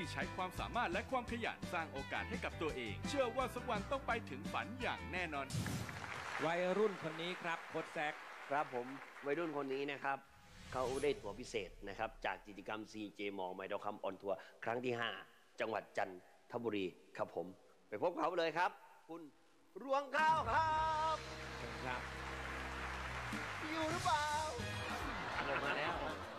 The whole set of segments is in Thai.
ใช้ความสามารถและความขยันสร้างโอกาสให้กับตัวเองเชื่อว่าสักวันต้องไปถึงฝันอย่างแน่นอนวัยรุ่นคนนี้ครับโค้ชแซคครับผมวัยรุ่นคนนี้นะครับเขาได้ตั๋วพิเศษนะครับจากกิจกรรม CJ มอไมดอคัมออนทัวร์ครั้งที่ 5 จังหวัดจันทบุรีครับผมไปพบเขาเลยครับคุณรวงข้าวครับครับอยู่หรือเปล่าลงมาแล้ว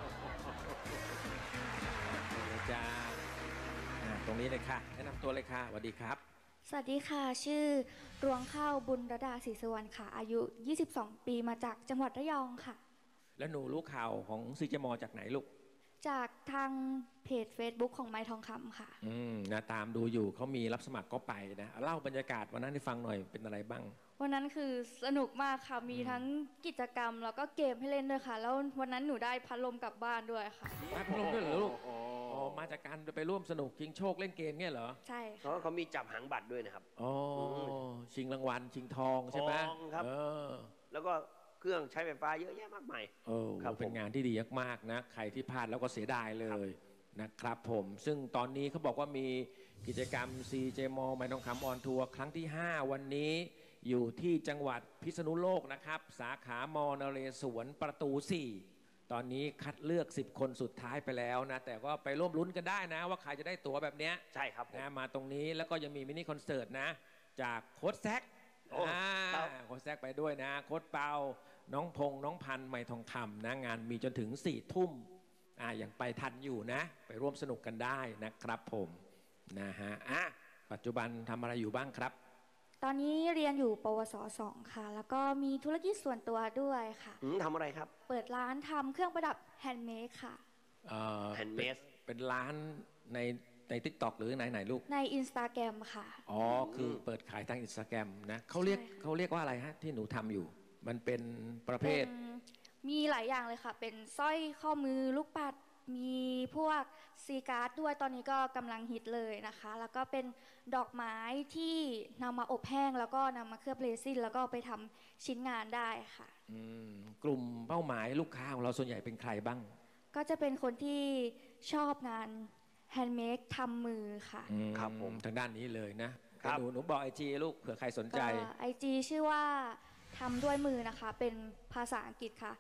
เลยจ้าตรงนี้เลยค่ะแนะนำตัวเลยค่ะสวัสดีครับสวัสดีค่ะชื่อรวงข้าวบุญรดาศรีสุวรรณค่ะอายุ22 ปีมาจากจังหวัดระยองค่ะแล้วหนูรู้ข่าวของซีเจมอจากไหนลูกจากทางเพจ Facebook ของไม้ทองคำค่ะนะตามดูอยู่เขามีรับสมัครก็ไปนะเล่าบรรยากาศวันนั้นให้ฟังหน่อยเป็นอะไรบ้างวันนั้นคือสนุกมากค่ะมีทั้งกิจกรรมแล้วก็เกมให้เล่นด้วยค่ะแล้ววันนั้นหนูได้พัดลมกลับบ้านด้วยค่ะได้พัดลมด้วยเหรอลูกมาจากการไปร่วมสนุกชิงโชคเล่นเกมเนี่ยเหรอใช่เขามีจับหางบัตรด้วยนะครับชิงรางวัลชิงทองใช่ไหมครับแล้วก็เครื่องใช้ไฟฟ้าเยอะแยะมากมายเป็นงานที่ดีมากๆนะใครที่พลาดแล้วก็เสียดายเลยนะครับผมซึ่งตอนนี้เขาบอกว่ามีกิจกรรม CJ มอไมดอคัมออนทัวร์ครั้งที่ 5 วันนี้อยู่ที่จังหวัดพิษณุโลกนะครับสาขามนเรศวรประตู 4ตอนนี้คัดเลือก10คนสุดท้ายไปแล้วนะแต่ก็ไปร่วมลุ้นกันได้นะว่าใครจะได้ตั๋วแบบนี้ใช่ครับนะมาตรงนี้แล้วก็ยังมีมินิคอนเสิร์ตนะจากโค้ชแซคโค้ชแซคไปด้วยนะโค้ชเปาน้องพงน้องพันไมทองคำนะงานมีจนถึง4 ทุ่มอย่างไปทันอยู่นะไปร่วมสนุกกันได้นะครับผมนะฮะปัจจุบันทำอะไรอยู่บ้างครับตอนนี้เรียนอยู่ปวส2ค่ะแล้วก็มีธุรกิจส่วนตัวด้วยค่ะทำอะไรครับเปิดร้านทำเครื่องประดับแฮนด์เมดค่ะแฮนด์เมดเป็นร้านใน TikTok หรือไหนลูกใน Instagram ค่ะคือเปิดขายทาง Instagram นะเขาเรียกว่าอะไรฮะที่หนูทำอยู่มันเป็นประเภทมีหลายอย่างเลยค่ะเป็นสร้อยข้อมือลูกปัดมีพวกซีการ์ดด้วยตอนนี้ก็กำลังฮิตเลยนะคะแล้วก็เป็นดอกไม้ที่นำมาอบแห้งแล้วก็นำมาเคลือบเรซินแล้วก็ไปทำชิ้นงานได้ค่ะกลุ่มเป้าหมายลูกค้าของเราส่วนใหญ่เป็นใครบ้างก็จะเป็นคนที่ชอบงานแฮนด์เมดทำมือค่ะครับผมทางด้านนี้เลยนะหนูบอก IG ลูกเผื่อใครสนใจ IG ชื่อว่าทำด้วยมือนะคะเป็นภาษาอังกฤษค่ะ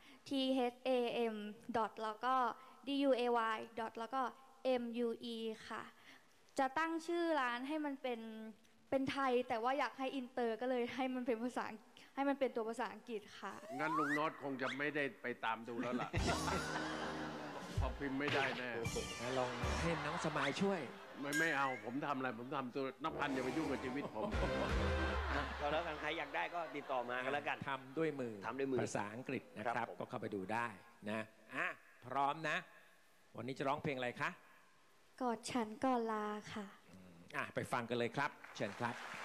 THAM แล้วก็ DUAY แล้วก็ MUE ค่ะจะตั้งชื่อร้านให้มันเป็นไทยแต่ว่าอยากให้อินเตอร์ก็เลยให้มันเป็นตัวภาษาอังกฤษค่ะงั้นลุงโน้ตคงจะไม่ได้ไปตามดูแล้วล่ะ พอพิมพ์ไม่ได้แน่ลองให้น้องสมายช่วยไม่เอาผมทำอะไรผมทำตัวน้ำพันอย่าไปยุ่งกับชีวิตผมก็แล้วกันใครอยากได้ก็ติดต่อมากันแล้วกันทำด้วยมือภาษาอังกฤษนะครับก็เข้าไปดูได้นะพร้อมนะวันนี้จะร้องเพลงอะไรคะกอดฉันก่อนลาค่ะไปฟังกันเลยครับเชิญครับ